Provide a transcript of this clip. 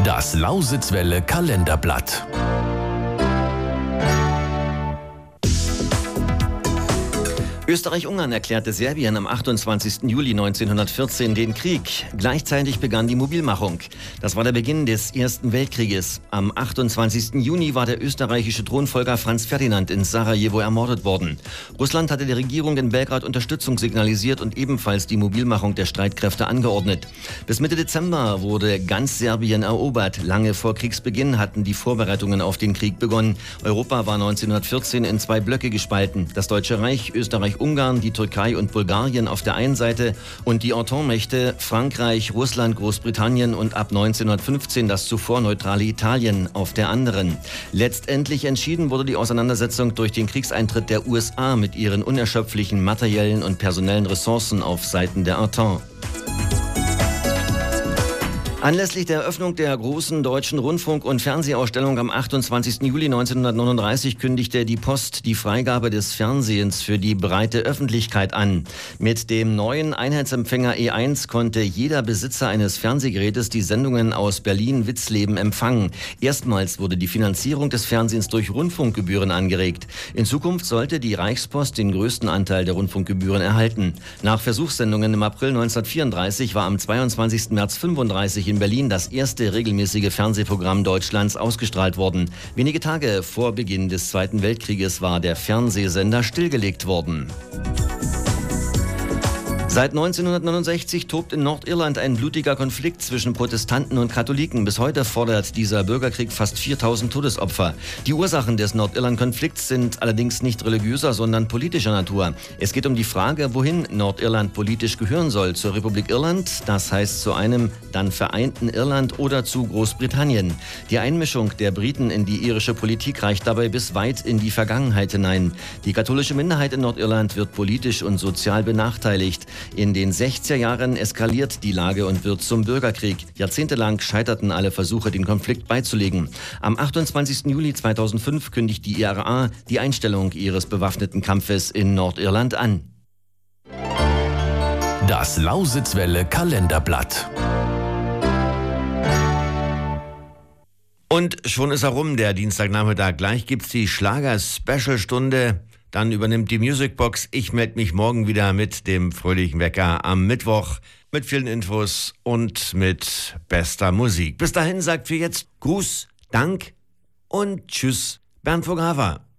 Das Lausitzwelle Kalenderblatt. Österreich-Ungarn erklärte Serbien am 28. Juli 1914 den Krieg. Gleichzeitig begann die Mobilmachung. Das war der Beginn des Ersten Weltkrieges. Am 28. Juni war der österreichische Thronfolger Franz Ferdinand in Sarajevo ermordet worden. Russland hatte der Regierung in Belgrad Unterstützung signalisiert und ebenfalls die Mobilmachung der Streitkräfte angeordnet. Bis Mitte Dezember wurde ganz Serbien erobert. Lange vor Kriegsbeginn hatten die Vorbereitungen auf den Krieg begonnen. Europa war 1914 in zwei Blöcke gespalten. Das Deutsche Reich, Österreich-Ungarn, die Türkei und Bulgarien auf der einen Seite und die Entente-Mächte Frankreich, Russland, Großbritannien und ab 1915 das zuvor neutrale Italien auf der anderen. Letztendlich entschieden wurde die Auseinandersetzung durch den Kriegseintritt der USA mit ihren unerschöpflichen materiellen und personellen Ressourcen auf Seiten der Entente. Anlässlich der Eröffnung der großen deutschen Rundfunk- und Fernsehausstellung am 28. Juli 1939 kündigte die Post die Freigabe des Fernsehens für die breite Öffentlichkeit an. Mit dem neuen Einheitsempfänger E1 konnte jeder Besitzer eines Fernsehgerätes die Sendungen aus Berlin-Witzleben empfangen. Erstmals wurde die Finanzierung des Fernsehens durch Rundfunkgebühren angeregt. In Zukunft sollte die Reichspost den größten Anteil der Rundfunkgebühren erhalten. Nach Versuchssendungen im April 1934 war am 22. März 1935 in Berlin das erste regelmäßige Fernsehprogramm Deutschlands ausgestrahlt worden. Wenige Tage vor Beginn des Zweiten Weltkrieges war der Fernsehsender stillgelegt worden. Seit 1969 tobt in Nordirland ein blutiger Konflikt zwischen Protestanten und Katholiken. Bis heute fordert dieser Bürgerkrieg fast 4000 Todesopfer. Die Ursachen des Nordirland-Konflikts sind allerdings nicht religiöser, sondern politischer Natur. Es geht um die Frage, wohin Nordirland politisch gehören soll. Zur Republik Irland, das heißt zu einem dann vereinten Irland, oder zu Großbritannien. Die Einmischung der Briten in die irische Politik reicht dabei bis weit in die Vergangenheit hinein. Die katholische Minderheit in Nordirland wird politisch und sozial benachteiligt. In den 60er Jahren eskaliert die Lage und wird zum Bürgerkrieg. Jahrzehntelang scheiterten alle Versuche, den Konflikt beizulegen. Am 28. Juli 2005 kündigt die IRA die Einstellung ihres bewaffneten Kampfes in Nordirland an. Das Lausitzwelle Kalenderblatt. Und schon ist er rum, der Dienstagnachmittag. Gleich gibt's die Schlager-Special-Stunde. Dann übernimmt die Musicbox. Ich melde mich morgen wieder mit dem fröhlichen Wecker am Mittwoch mit vielen Infos und mit bester Musik. Bis dahin sagt für jetzt Gruß, Dank und Tschüss, Bernd Vogava.